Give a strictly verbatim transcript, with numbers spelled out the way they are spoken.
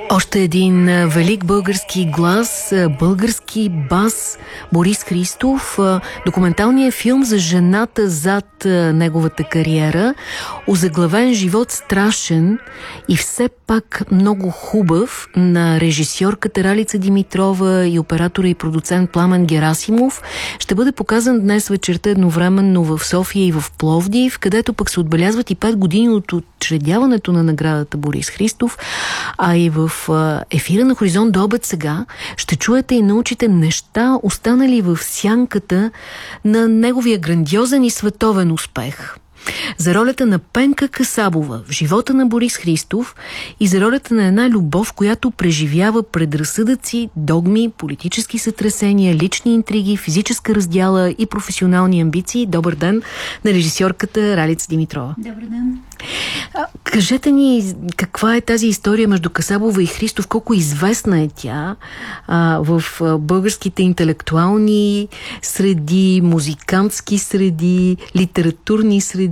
Още един велик български глас, български бас, Борис Христов. Документалният филм за жената зад неговата кариера, озаглавен "Живот страшен и все пак много хубав", на режисьорката Ралица Димитрова и оператора и продуцент Пламен Герасимов, ще бъде показан днес вечерта едновременно в София и в Пловдив, където пък се отбелязват и пет години от учредяването на наградата Борис Христов, а и в ефира на Хоризонт до обед сега ще чуете и научите неща, останали в сянката на неговия грандиозен и световен успех. За ролята на Пенка Касабова в живота на Борис Христов и за ролята на една любов, която преживява предразсъдъци, догми, политически сътресения, лични интриги, физическа раздяла и професионални амбиции. Добър ден на режисьорката Ралица Димитрова. Добър ден. А, кажете ни каква е тази история между Касабова и Христов, колко известна е тя а, в а, българските интелектуални среди, музикантски среди, литературни среди.